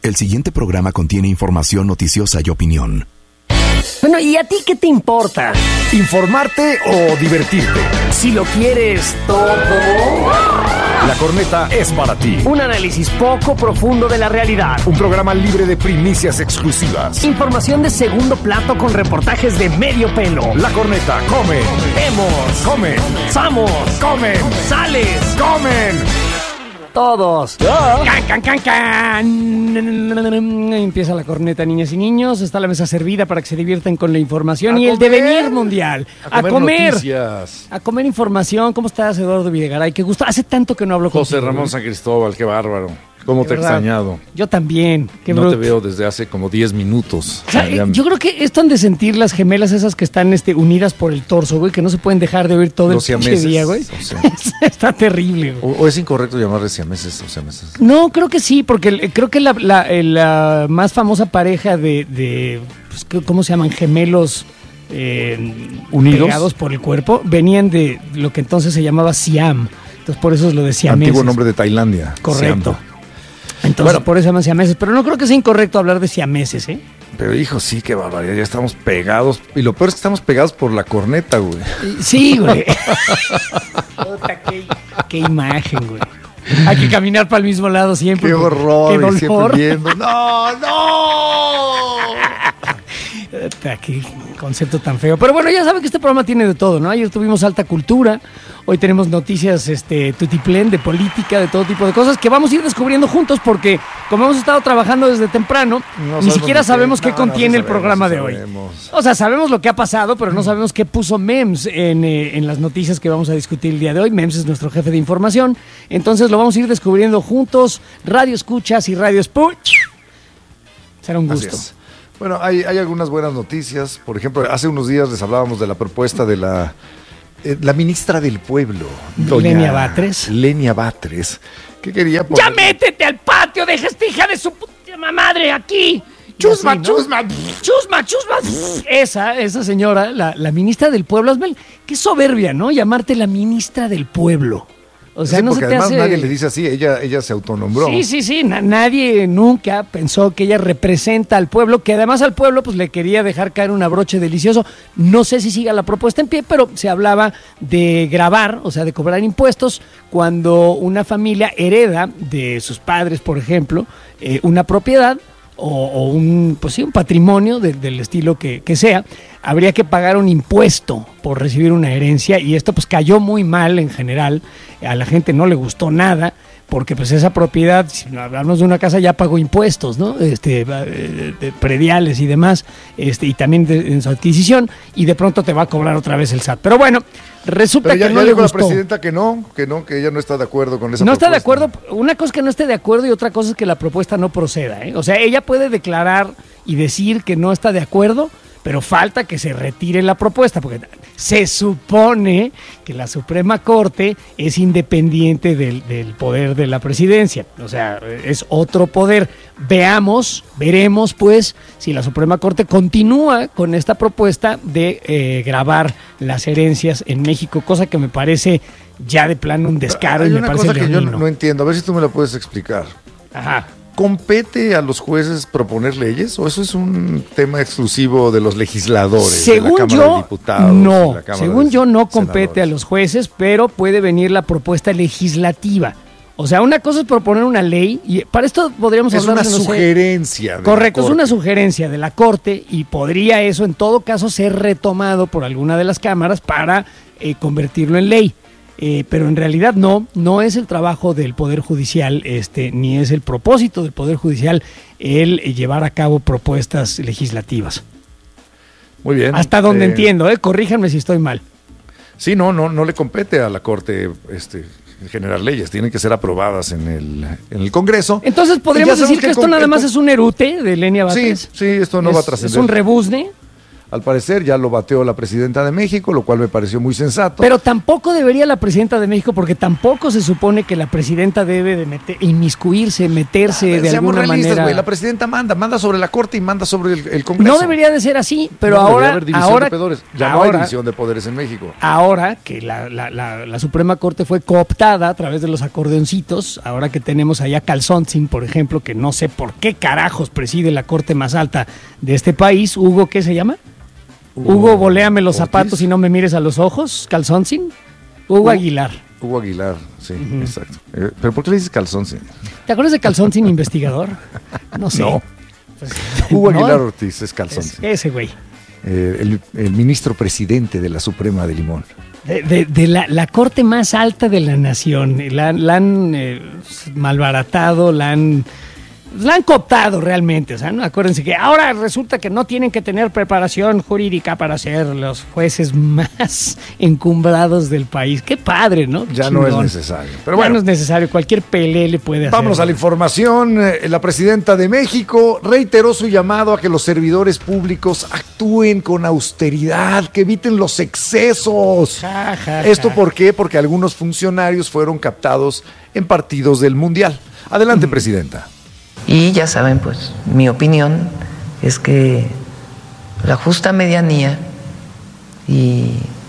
El siguiente programa contiene información noticiosa y opinión. Bueno, ¿y a ti qué te importa? ¿Informarte o divertirte? Si lo quieres todo. La Corneta es para ti. Un análisis poco profundo de la realidad. Un programa libre de primicias exclusivas. Información de segundo plato con reportajes de medio pelo. La Corneta come. Vemos. Comen. Samos. Comen. Sales. Comen. Todos. Can, can, can, can. Empieza la corneta, niñas y niños. Está la mesa servida para que se diviertan con la información y el devenir mundial. A comer noticias. A comer información. ¿Cómo estás, Eduardo Videgaray? Qué gusto. Hace tanto que no hablo contigo. José Ramón San Cristóbal, qué bárbaro. ¿Cómo te he extrañado? Yo también. Qué no bruto. te veo desde hace como 10 minutos. O sea, yo creo que esto han de sentir las gemelas esas que están unidas por el torso, güey, que no se pueden dejar de oír todo el pinche día, güey. O sea, está terrible, güey. ¿O es incorrecto llamarle siameses o siameses? No, creo que sí, porque creo que la más famosa pareja de pues, ¿cómo se llaman? Gemelos unidos, pegados por el cuerpo, venían de lo que entonces se llamaba Siam. Entonces por eso es lo de siameses. Antiguo nombre de Tailandia. Correcto. Siam. Entonces, por eso se llaman siameses. Pero no creo que sea incorrecto hablar de siameses, ¿eh? Pero hijo, sí, qué barbaridad. Ya estamos pegados. Y lo peor es que estamos pegados por la corneta, güey. Sí, güey. qué imagen, güey. Hay que caminar para el mismo lado siempre. Qué horror. Qué dolor. Siempre viendo. ¡No! Qué concepto tan feo. Pero bueno, ya saben que este programa tiene de todo, ¿no? Ayer tuvimos alta cultura. Hoy tenemos noticias tutiplén, de política, de todo tipo de cosas que vamos a ir descubriendo juntos porque como hemos estado trabajando desde temprano, ni siquiera sabemos qué contiene el programa de hoy. O sea, sabemos lo que ha pasado, pero no sabemos qué puso Mems en las noticias que vamos a discutir el día de hoy. Mems es nuestro jefe de información. Entonces lo vamos a ir descubriendo juntos. Radio Escuchas y Radio Sput. Será un gusto. Bueno, hay algunas buenas noticias. Por ejemplo, hace unos días les hablábamos de la propuesta de la ministra del Pueblo, doña Lenia Batres. Lenia Batres, que quería ¡Ya métete al patio! ¡Deja esta hija de su puta madre aquí! ¡Chusma, así, ¿no? chusma! Esa señora, la ministra del Pueblo, Asmel, qué soberbia, ¿no? Llamarte la ministra del Pueblo. O sea, sí, no porque se te además hace... nadie le dice así, ella se autonombró. Sí, nadie nunca pensó que ella representa al pueblo, que además al pueblo pues le quería dejar caer un abroche delicioso. No sé si siga la propuesta en pie, pero se hablaba de gravar, o sea, de cobrar impuestos cuando una familia hereda de sus padres, por ejemplo, una propiedad o un patrimonio del estilo que sea. Habría que pagar un impuesto por recibir una herencia y esto pues cayó muy mal en general, a la gente no le gustó nada, porque pues esa propiedad, si hablamos de una casa, ya pagó impuestos, ¿no? De prediales y demás, y también en su adquisición, y de pronto te va a cobrar otra vez el SAT. Pero bueno, resulta que no le gustó. La presidenta que ella no está de acuerdo con esa propuesta. No está de acuerdo, una cosa es que no esté de acuerdo y otra cosa es que la propuesta no proceda, ¿eh? O sea, ella puede declarar y decir que no está de acuerdo, pero falta que se retire la propuesta, porque se supone que la Suprema Corte es independiente del poder de la presidencia, o sea, es otro poder. Veremos pues si la Suprema Corte continúa con esta propuesta de gravar las herencias en México, cosa que me parece ya de plano un descaro. Hay y me una parece cosa que yo no entiendo, a ver si tú me la puedes explicar. Ajá. ¿Compete a los jueces proponer leyes o eso es un tema exclusivo de los legisladores? Según de la Cámara de Diputados, no. de la Cámara Según de yo, no compete senadores. a los jueces, pero puede venir la propuesta legislativa. O sea, una cosa es proponer una ley y para esto podríamos hablar de... Es una sugerencia. Correcto, es una sugerencia de la Corte y podría eso en todo caso ser retomado por alguna de las cámaras para convertirlo en ley. Pero en realidad no es el trabajo del Poder Judicial, ni es el propósito del Poder Judicial el llevar a cabo propuestas legislativas. Muy bien. Hasta donde entiendo, corríjanme si estoy mal. Sí, no le compete a la Corte generar leyes, tienen que ser aprobadas en el Congreso. Entonces podríamos decir que esto nada más es un erute de Lenia Batres. Sí, esto no va a trascender. Es un rebuzne. Al parecer ya lo bateó la presidenta de México, lo cual me pareció muy sensato. Pero tampoco debería la presidenta de México, porque tampoco se supone que la presidenta debe de inmiscuirse, meterse de alguna manera. Wey, la presidenta manda sobre la Corte y manda sobre el Congreso. No debería de ser así, pero no, ahora... Haber división de poderes. Ya no hay división de poderes en México. Ahora que la Suprema Corte fue cooptada a través de los acordeoncitos, ahora que tenemos allá Calzoncin, por ejemplo, que no sé por qué carajos preside la Corte más alta de este país, Hugo, ¿qué se llama? Hugo, voléame los zapatos y no me mires a los ojos, Calzoncin. Hugo Aguilar. Hugo Aguilar, sí, exacto. ¿Pero por qué le dices Calzoncin? ¿Te acuerdas de Calzoncin investigador? No sé. No. Pues, Hugo Aguilar Ortiz es Calzoncin. Ese güey. El ministro presidente de la Suprema de Limón. De la corte más alta de la nación. La han malbaratado, la han cooptado realmente. O sea, ¿no? Acuérdense que ahora resulta que no tienen que tener preparación jurídica para ser los jueces más encumbrados del país. Qué padre, ¿no? Ya Chingón. no es necesario. Pero ya bueno, no es necesario. Cualquier PLL puede hacer. Vámonos a la información. La presidenta de México reiteró su llamado a que los servidores públicos actúen con austeridad, que eviten los excesos. ¿Esto por qué? Porque algunos funcionarios fueron captados en partidos del Mundial. Adelante, presidenta. Y ya saben, pues, mi opinión es que la justa medianía y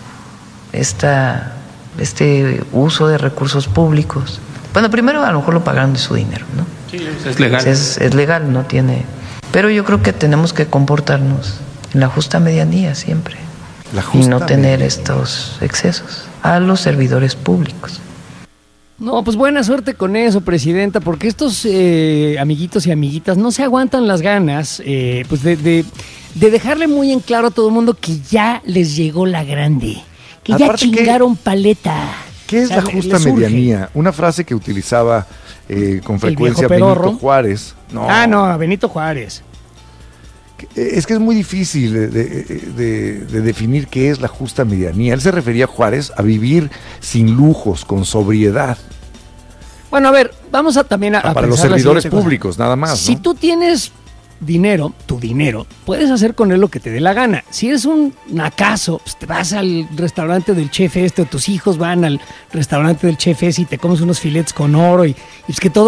este uso de recursos públicos, bueno, primero a lo mejor lo pagaron de su dinero, ¿no? Sí, es legal. Es legal, no tiene... Pero yo creo que tenemos que comportarnos en la justa medianía siempre y no tener estos excesos a los servidores públicos. No, pues buena suerte con eso, presidenta, porque estos amiguitos y amiguitas no se aguantan las ganas pues de dejarle muy en claro a todo el mundo que ya les llegó la grande, que aparte ya chingaron paleta. ¿Qué es la justa medianía? Una frase que utilizaba con frecuencia Benito Juárez. No, Benito Juárez. Es que es muy difícil de definir qué es la justa medianía. Él se refería, Juárez, a vivir sin lujos, con sobriedad. Bueno, a ver, vamos a también a para los servidores públicos, nada más, ¿no? Si tú tienes dinero, tu dinero, puedes hacer con él lo que te dé la gana. Si eres un nacazo, pues te vas al restaurante del chef o tus hijos van al restaurante del chef y te comes unos filetes con oro y es que todo